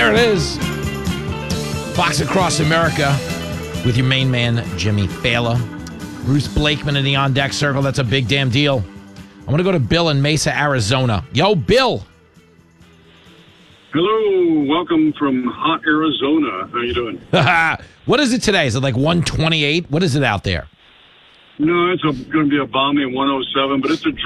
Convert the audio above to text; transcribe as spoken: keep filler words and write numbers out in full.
There it is. Fox Across America with your main man, Jimmy Fallon. Bruce Blakeman in the On Deck Circle. That's a big damn deal. I want to go to Bill in Mesa, Arizona. Yo, Bill. Hello. Welcome from hot Arizona. How you doing? What is it today? Is it like one twenty-eight? What is it out there? No, it's going to be a balmy one oh seven, but it's a